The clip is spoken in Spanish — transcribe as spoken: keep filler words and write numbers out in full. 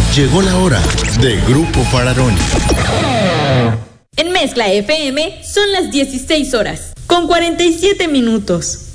Llegó la hora de Grupo Fararoni. En Mezcla F M son las dieciséis horas, con cuarenta y siete minutos.